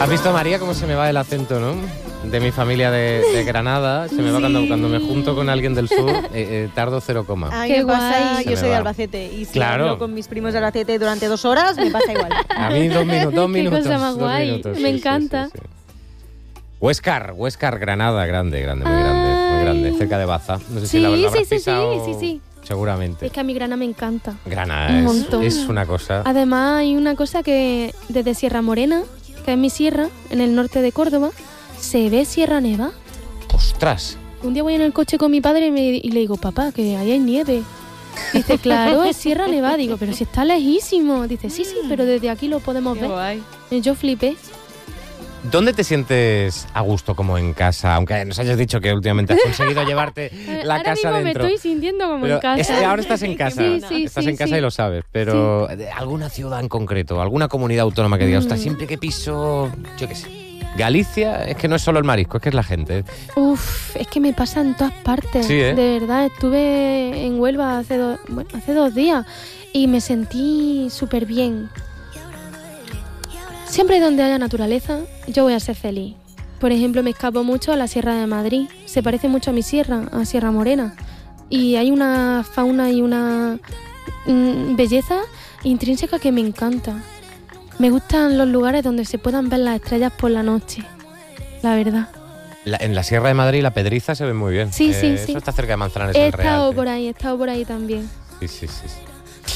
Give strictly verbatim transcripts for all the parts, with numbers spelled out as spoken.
¿Has visto, María, cómo se me va el acento, no? De mi familia de, de Granada. Se me va Sí. cuando, cuando me junto con alguien del sur, eh, eh, tardo cero coma. A mí Qué me pasa, guay. yo Se soy me de va. Albacete y si Claro. hablo con mis primos de Albacete durante dos horas, me pasa igual. A mí dos, minu- dos Qué minutos. cosa más dos guay. minutos, Me sí, sí, encanta. sí, sí. Huéscar, Huéscar, Granada, grande, grande, muy Ay. grande, muy grande, cerca de Baza. No sé si Sí, la, la sí, habrás sí, sí, pisado, sí, sí. seguramente. Es que a mi Grana me encanta. Granada Un es, montón. es una cosa... Además hay una cosa que desde Sierra Morena, que es mi sierra, en el norte de Córdoba, se ve Sierra Nevada. ¡Ostras! Un día voy en el coche con mi padre y, me- y le digo, papá, que ahí hay nieve. Dice, claro, es Sierra Nevada. Digo, pero si está lejísimo. Dice, sí, sí, pero desde aquí lo podemos ver. guay. Y yo flipé. ¿Dónde te sientes a gusto como en casa? Aunque nos hayas dicho que últimamente has conseguido llevarte la Ahora casa mismo dentro. me estoy sintiendo como Pero en casa. es que ahora estás en casa. Sí, sí, estás sí, en casa sí. y lo sabes. Pero ¿de alguna ciudad en concreto? ¿Alguna comunidad autónoma que diga, ostras, Mm. siempre que piso, yo qué sé? Galicia, es que no es solo el marisco, es que es la gente. Uf, es que me pasa en todas partes. Sí, ¿eh? De verdad, estuve en Huelva hace, do- bueno, hace dos días y me sentí súper bien. Siempre donde haya naturaleza, yo voy a ser feliz. Por ejemplo, me escapo mucho a la Sierra de Madrid. Se parece mucho a mi sierra, a Sierra Morena. Y hay una fauna y una mm, belleza intrínseca que me encanta. Me gustan los lugares donde se puedan ver las estrellas por la noche, la verdad. La- en la Sierra de Madrid la Pedriza se ve muy bien. Sí, sí, Eso sí. está cerca de Manzanares He del Real. estado sí. por ahí, he estado por ahí también. Sí, sí, sí, sí.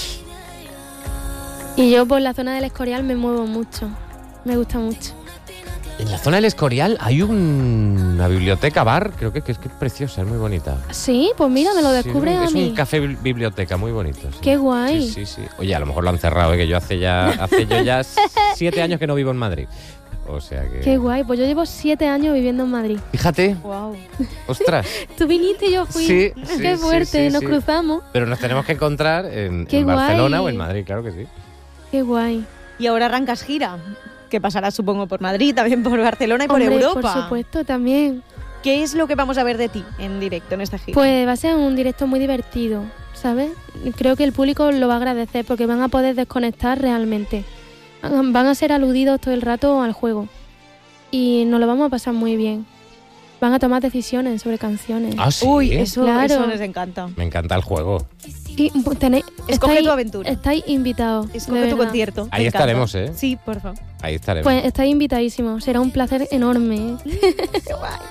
Y yo por la zona del Escorial me muevo mucho. Me gusta mucho. En la zona del Escorial hay un- una biblioteca bar, creo que, que es que es preciosa, es muy bonita. Sí, pues mira, me lo Sí, descubre es a un mí. café bibli- biblioteca muy bonito. sí. Qué guay. Sí, sí, sí. Oye, a lo mejor lo han cerrado, ¿eh? Que yo hace ya hace yo ya siete años que no vivo en Madrid. O sea que... Qué guay. Pues yo llevo siete años viviendo en Madrid. Fíjate, Wow. ostras. Tú viniste y yo fui. Sí, sí, Qué sí, fuerte, sí, nos sí. cruzamos. Pero nos tenemos que encontrar en, Qué en Barcelona guay. o en Madrid, claro que sí. Qué guay. Y ahora arrancas gira, que pasará supongo por Madrid, también por Barcelona y por Hombre, Europa. por supuesto, también. ¿Qué es lo que vamos a ver de ti en directo en esta gira? Pues va a ser un directo muy divertido, ¿sabes? Y creo que el público lo va a agradecer porque van a poder desconectar realmente. Van a ser aludidos todo el rato al juego. Y nos lo vamos a pasar muy bien. Van a tomar decisiones sobre canciones. Ah, sí. Uy, eso, Claro. eso nos encanta. Me encanta el juego. Y bu- tenéis, Escoge estáis- tu aventura. Estáis invitados. Escoge de tu verdad. concierto. me Ahí encanta. estaremos, ¿eh? Sí, por favor. Ahí estaremos. Pues estáis invitadísimos. Será un placer enorme. ¿eh?